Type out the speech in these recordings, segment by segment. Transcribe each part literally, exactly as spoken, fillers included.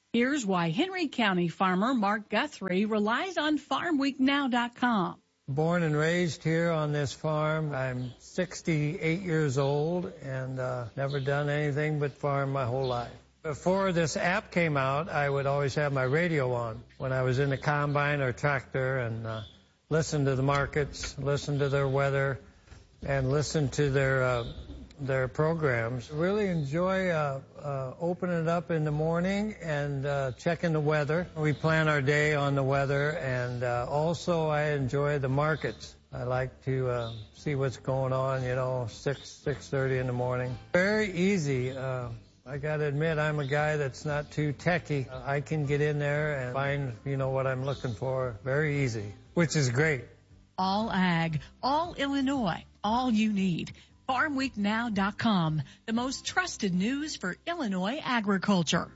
Here's why Henry County farmer Mark Guthrie relies on farm week now dot com. Born and raised here on this farm. I'm sixty-eight years old and uh, never done anything but farm my whole life. Before this app came out, I would always have my radio on when I was in the combine or tractor and uh, listen to the markets, listen to their weather, and listen to their uh, their programs. Really enjoy uh, uh, opening it up in the morning and uh, checking the weather. We plan our day on the weather, and uh, also I enjoy the markets. I like to uh, see what's going on, you know, six, six thirty in the morning. Very easy. Uh, I got to admit, I'm a guy that's not too techy. I can get in there and find, you know, what I'm looking for very easy, which is great. All ag, all Illinois, all you need. farm week now dot com, the most trusted news for Illinois agriculture.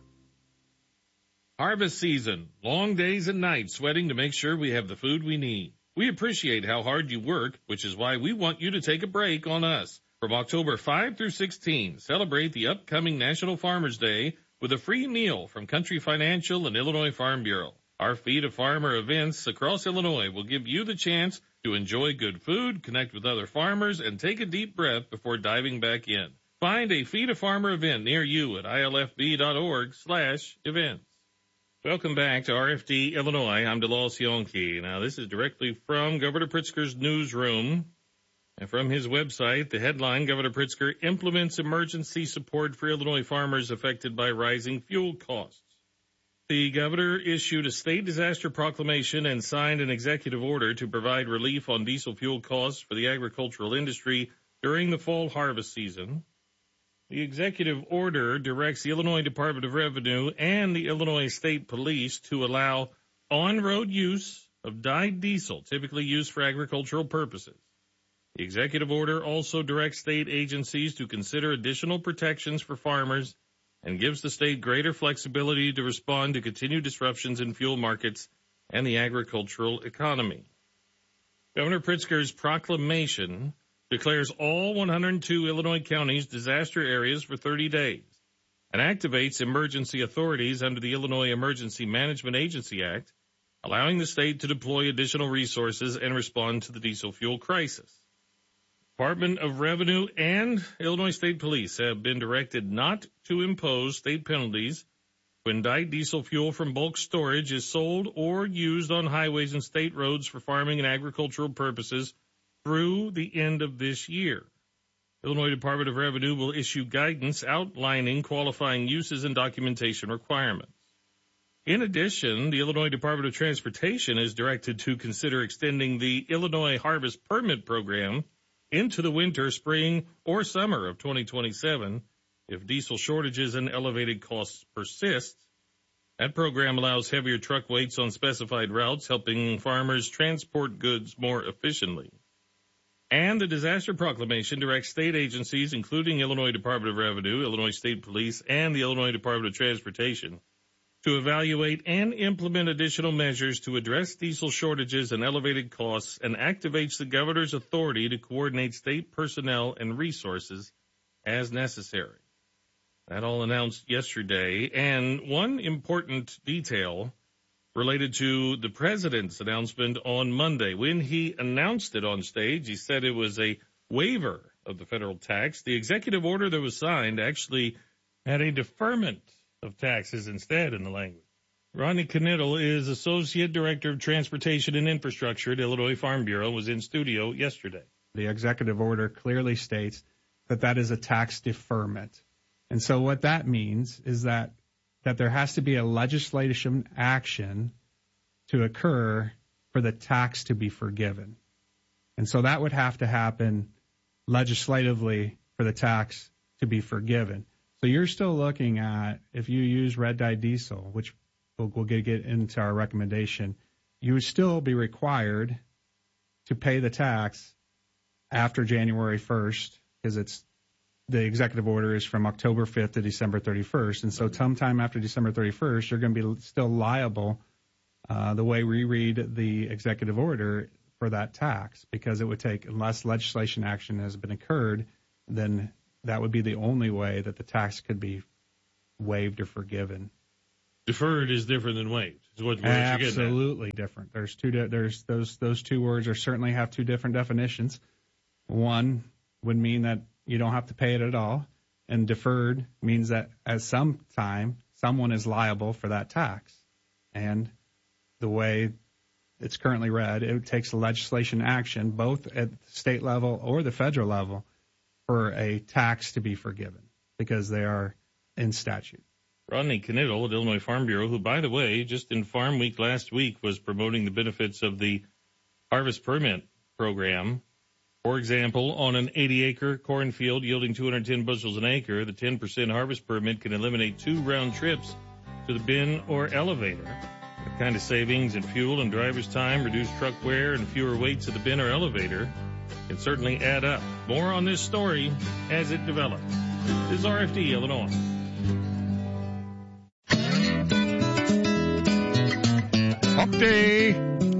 Harvest season, long days and nights sweating to make sure we have the food we need. We appreciate how hard you work, which is why we want you to take a break on us. From October fifth through sixteenth, celebrate the upcoming National Farmers Day with a free meal from Country Financial and Illinois Farm Bureau. Our Feed a Farmer events across Illinois will give you the chance to enjoy good food, connect with other farmers, and take a deep breath before diving back in. Find a Feed a Farmer event near you at I L F B dot org slash events. Welcome back to R F D Illinois. I'm Delal Sionki. Now, this is directly from Governor Pritzker's newsroom. And from his website, the headline, Governor Pritzker implements emergency support for Illinois farmers affected by rising fuel costs. The governor issued a state disaster proclamation and signed an executive order to provide relief on diesel fuel costs for the agricultural industry during the fall harvest season. The executive order directs the Illinois Department of Revenue and the Illinois State Police to allow on-road use of dyed diesel, typically used for agricultural purposes. The executive order also directs state agencies to consider additional protections for farmers and gives the state greater flexibility to respond to continued disruptions in fuel markets and the agricultural economy. Governor Pritzker's proclamation declares all one hundred two Illinois counties disaster areas for thirty days and activates emergency authorities under the Illinois Emergency Management Agency Act, allowing the state to deploy additional resources and respond to the diesel fuel crisis. Department of Revenue and Illinois State Police have been directed not to impose state penalties when dyed diesel fuel from bulk storage is sold or used on highways and state roads for farming and agricultural purposes through the end of this year. Illinois Department of Revenue will issue guidance outlining qualifying uses and documentation requirements. In addition, the Illinois Department of Transportation is directed to consider extending the Illinois Harvest Permit Program into the winter, spring, or summer of twenty twenty-seven if diesel shortages and elevated costs persist. That program allows heavier truck weights on specified routes, helping farmers transport goods more efficiently. And the disaster proclamation directs state agencies, including Illinois Department of Revenue, Illinois State Police, and the Illinois Department of Transportation, to evaluate and implement additional measures to address diesel shortages and elevated costs, and activates the governor's authority to coordinate state personnel and resources as necessary. That all announced yesterday. And one important detail related to the president's announcement on Monday. When he announced it on stage, he said it was a waiver of the federal tax. The executive order that was signed actually had a deferment of taxes instead in the language. Rodney Knittel is Associate Director of Transportation and Infrastructure at Illinois Farm Bureau, was in studio yesterday. The executive order clearly states that that is a tax deferment. And so what that means is that that there has to be a legislation action to occur for the tax to be forgiven. And so that would have to happen legislatively for the tax to be forgiven. So you're still looking at, if you use red dye diesel, which we'll, we'll get, get into our recommendation, you would still be required to pay the tax after January first, because it's the executive order is from October fifth to December thirty-first. And so sometime after December thirty-first, you're going to be still liable, uh, the way we read the executive order, for that tax, because it would take, unless legislation action has been occurred, then that would be the only way that the tax could be waived or forgiven. Deferred is different than waived. Is what, what Absolutely different. There's two. De- there's those those two words are certainly have two different definitions. One would mean that you don't have to pay it at all, and deferred means that at some time someone is liable for that tax. And the way it's currently read, it takes legislation action, both at the state level or the federal level, for a tax to be forgiven because they are in statute. Rodney Knittel at Illinois Farm Bureau, who, by the way, just in Farm Week last week was promoting the benefits of the Harvest Permit Program. For example, on an eighty-acre cornfield yielding two hundred ten bushels an acre, the ten percent harvest permit can eliminate two round trips to the bin or elevator. The kind of savings in fuel and driver's time, reduced truck wear, and fewer waits at the bin or elevator can certainly add up. More on this story as it develops. This is R F D, Illinois. Hump Day.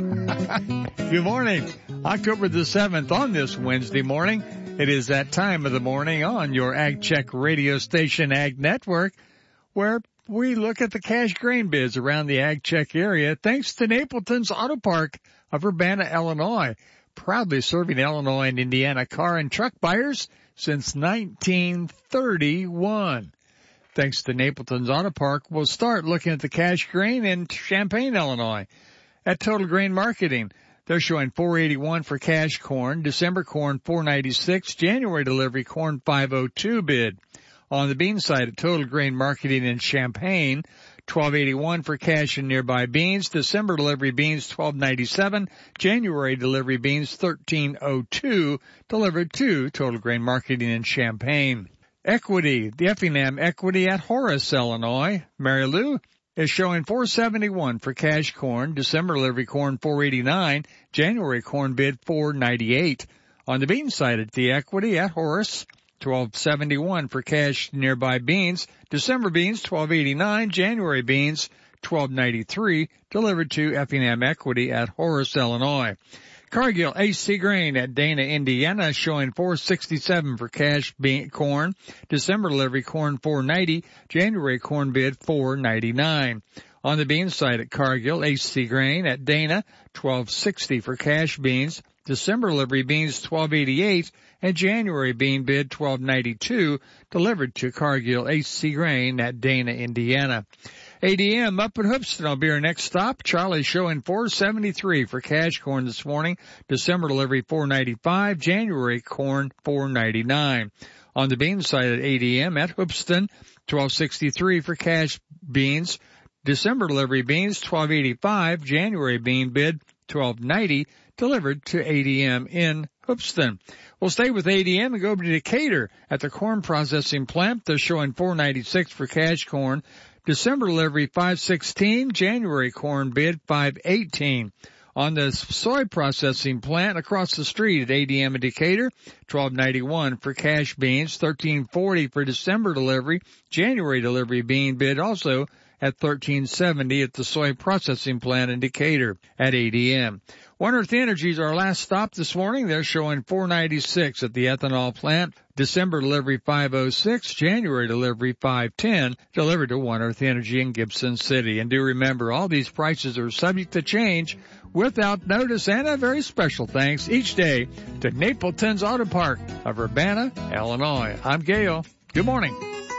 Good morning. October the seventh on this Wednesday morning. It is that time of the morning on your Ag Check radio station, Ag Network, where we look at the cash grain bids around the Ag Check area thanks to Napleton's Auto Park of Urbana, Illinois, proudly serving Illinois and Indiana car and truck buyers since nineteen thirty-one. Thanks to Napleton's Auto Park, we'll start looking at the cash grain in Champaign, Illinois. At Total Grain Marketing, they're showing four eighty-one for cash corn, December corn four ninety-six, January delivery corn five oh two bid. On the bean side at Total Grain Marketing in Champaign, twelve eighty-one for cash and nearby beans, December delivery beans twelve ninety-seven, January delivery beans thirteen oh two, delivered to Total Grain Marketing in Champaign. Equity, the Effingham Equity at Horace, Illinois. Mary Lou is showing four seventy-one for cash corn, December delivery corn four eighty-nine, January corn bid four ninety-eight. On the bean side at the Equity at Horace, twelve seventy-one for cash nearby beans, December beans twelve eighty-nine, January beans twelve ninety-three, delivered to Effingham Equity at Horace, Illinois. Cargill A C Grain at Dana, Indiana, showing four sixty-seven for cash bean corn, December delivery corn four ninety, January corn bid four ninety-nine. On the bean side at Cargill A C Grain at Dana, twelve sixty for cash beans, December delivery beans twelve eighty-eight, and January bean bid twelve ninety-two, delivered to Cargill A C Grain at Dana, Indiana. A D M up at Hoopston will be our next stop. Charlie showing four seventy-three for cash corn this morning. December delivery four ninety-five. January corn four ninety-nine. On the bean side at A D M at Hoopston, twelve sixty-three for cash beans. December delivery beans twelve eighty-five. January bean bid twelve ninety. Delivered to A D M in Hoopston. We'll stay with A D M and go to Decatur at the corn processing plant. They're showing four ninety-six for cash corn. December delivery five sixteen, January corn bid five eighteen. On the soy processing plant across the street at A D M in Decatur, twelve ninety-one for cash beans, thirteen forty for December delivery. January delivery bean bid also at thirteen seventy at the soy processing plant in Decatur at A D M. One Earth Energy is our last stop this morning. They're showing four ninety-six at the ethanol plant. December delivery five oh six, January delivery five ten, delivered to One Earth Energy in Gibson City. And do remember, all these prices are subject to change without notice, and a very special thanks each day to Napleton's Auto Park of Urbana, Illinois. I'm Gail. Good morning.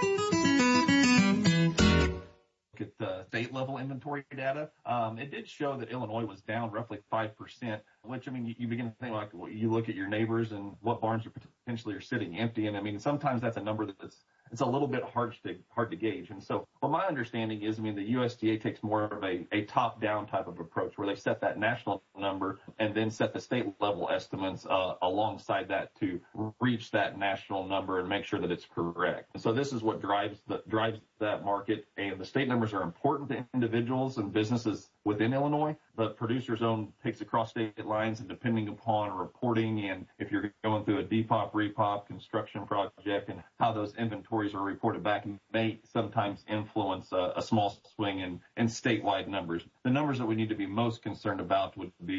At the state level inventory data, um, it did show that Illinois was down roughly five percent, which, I mean, you, you begin to think like, well, you look at your neighbors and what barns are potentially are sitting empty. And I mean, sometimes that's a number that's, it's a little bit hard to, hard to gauge. And so what my understanding is, I mean, the U S D A takes more of a, a top down type of approach where they set that national number and then set the state level estimates, uh, alongside that to reach that national number and make sure that it's correct. And so this is what drives the, drives that market. And the state numbers are important to individuals and businesses within Illinois, but producers own pigs across state lines, and depending upon reporting and if you're going through a depop, repop construction project and how those inventories are reported back may sometimes influence a, a small swing in, in statewide numbers. The numbers that we need to be most concerned about would be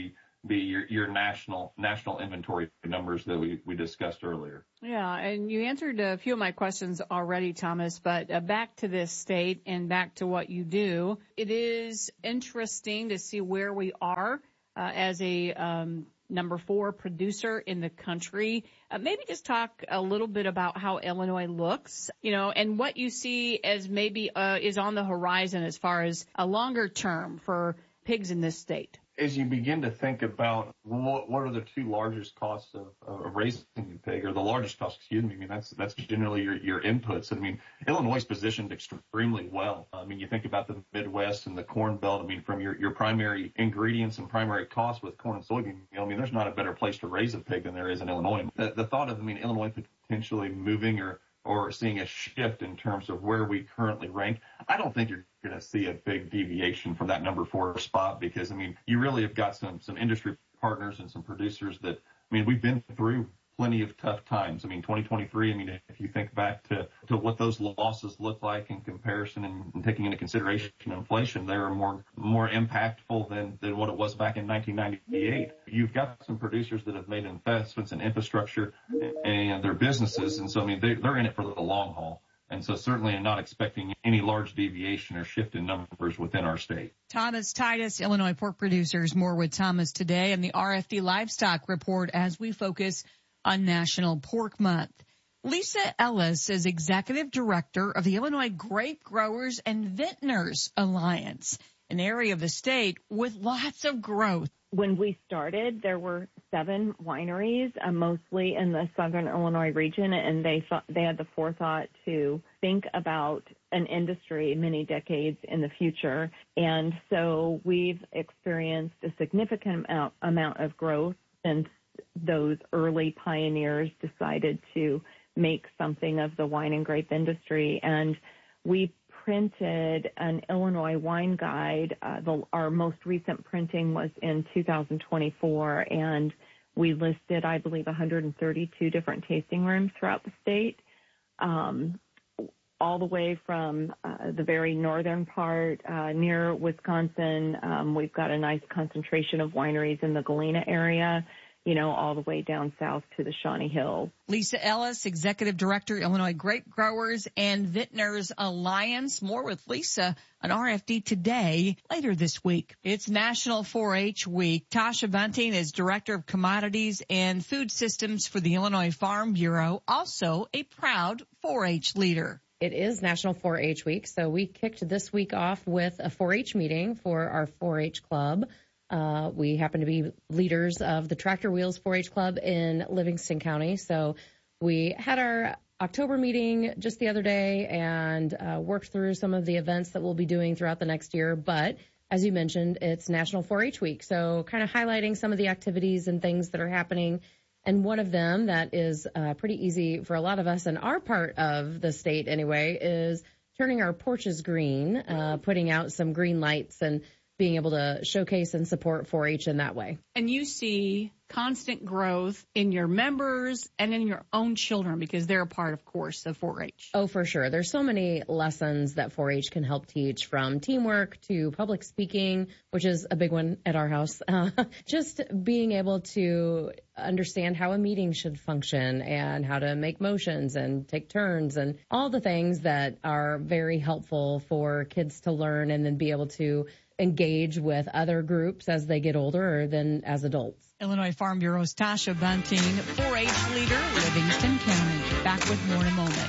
be your, your national national inventory numbers that we, we discussed earlier. Yeah, and you answered a few of my questions already, Thomas, but uh, back to this state and back to what you do. It is interesting to see where we are uh, as a um, number four producer in the country. Uh, maybe just talk a little bit about how Illinois looks, you know, and what you see as maybe uh, is on the horizon as far as a longer term for pigs in this state. As you begin to think about what, what are the two largest costs of, of raising a pig, or the largest cost, excuse me, I mean, that's that's generally your, your inputs. I mean, Illinois is positioned extremely well. I mean, you think about the Midwest and the Corn Belt. I mean, from your, your primary ingredients and primary costs with corn and soybean, you know, I mean, there's not a better place to raise a pig than there is in Illinois. The, the thought of, I mean, Illinois potentially moving or or seeing a shift in terms of where we currently rank, I don't think you're going to see a big deviation from that number four spot, because, I mean, you really have got some some industry partners and some producers that, I mean, we've been through plenty of tough times. I mean, twenty twenty-three, I mean, if you think back to, to what those losses look like in comparison and, and taking into consideration inflation, they are more more impactful than, than what it was back in nineteen ninety-eight. You've got some producers that have made investments in infrastructure and their businesses, and so, I mean, they, they're in it for the long haul. And so certainly I'm not expecting any large deviation or shift in numbers within our state. Thomas Titus, Illinois pork producers. More with Thomas today and the R F D Livestock Report as we focus on National Pork Month. Lisa Ellis is Executive Director of the Illinois Grape Growers and Vintners Alliance, an area of the state with lots of growth. When we started, there were seven wineries, uh, mostly in the southern Illinois region, and they thought they had the forethought to think about an industry many decades in the future. And so we've experienced a significant amount, amount of growth since those early pioneers decided to make something of the wine and grape industry. And we printed an Illinois wine guide. Uh, the, our most recent printing was in two thousand twenty-four, and we listed, I believe, one hundred thirty-two different tasting rooms throughout the state, um, all the way from uh, the very northern part uh, near Wisconsin. Um, we've got a nice concentration of wineries in the Galena area, you know, all the way down south to the Shawnee Hills. Lisa Ellis, Executive Director, Illinois Grape Growers and Vintners Alliance. More with Lisa on R F D Today later this week. It's National four H Week. Tasha Bunting is Director of Commodities and Food Systems for the Illinois Farm Bureau, also a proud four H leader. It is National four H Week, so we kicked this week off with a four H meeting for our four H club. Uh, we happen to be leaders of the Tractor Wheels four H Club in Livingston County. So we had our October meeting just the other day and uh, worked through some of the events that we'll be doing throughout the next year. But as you mentioned, it's National four H Week. So kind of highlighting some of the activities and things that are happening. And one of them that is uh, pretty easy for a lot of us in our part of the state anyway is turning our porches green, uh, putting out some green lights and being able to showcase and support four H in that way. And you see constant growth in your members and in your own children because they're a part, of course, of four H. Oh, for sure. There's so many lessons that four H can help teach, from teamwork to public speaking, which is a big one at our house. Uh, just being able to understand how a meeting should function and how to make motions and take turns and all the things that are very helpful for kids to learn and then be able to engage with other groups as they get older or then as adults. Illinois Farm Bureau's Tasha Bunting, four H leader, Livingston County. Back with more in a moment.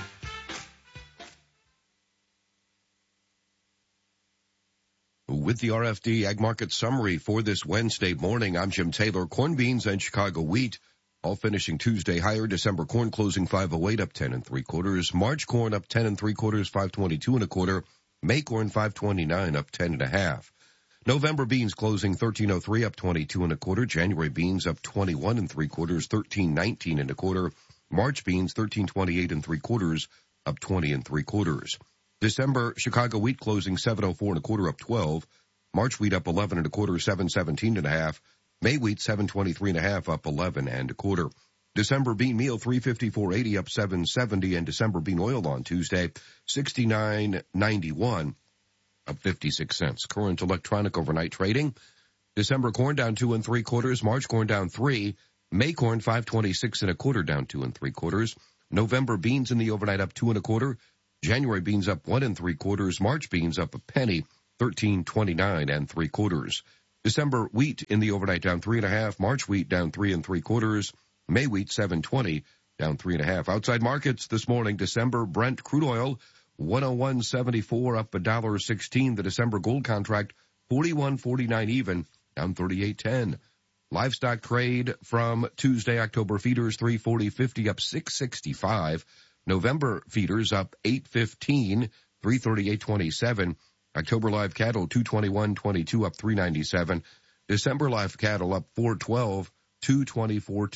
With the R F D Ag Market Summary for this Wednesday morning, I'm Jim Taylor. Corn, beans, and Chicago wheat all finishing Tuesday higher. December corn closing five oh eight, up ten and three quarters. March corn up ten and three quarters, five twenty-two and a quarter. May corn five twenty-nine, up ten and a half. November beans closing thirteen oh three, up twenty-two and a quarter. January beans up twenty-one and three quarters, thirteen nineteen and a quarter. March beans thirteen twenty-eight and three quarters, up twenty and three quarters. December Chicago wheat closing seven oh four and a quarter, up twelve. March wheat up eleven and a quarter, seven seventeen and a half. May wheat seven twenty-three and a half, up eleven and a quarter. December bean meal three fifty-four eighty, up seven seventy, and December bean oil on Tuesday sixty-nine ninety-one, up fifty-six cents. Current electronic overnight trading December corn down two and three quarters. March corn down three. May corn five twenty-six and a quarter down two and three quarters. November beans in the overnight up two and a quarter. January beans up one and three quarters. March beans up a penny, thirteen twenty-nine and three quarters. December wheat in the overnight down three and a half. March wheat down three and three quarters. May wheat seven twenty down three and a half. Outside markets this morning, December Brent crude oil one oh one seventy-four up a dollar sixteen. The December gold contract forty-one forty-nine even down thirty-eight ten. Livestock trade from Tuesday, October feeders three forty fifty up six sixty-five. November feeders up eight fifteen, three thirty-eight twenty-seven. October live cattle two twenty-one twenty-two up three ninety-seven. December live cattle up four twelve, two twenty-four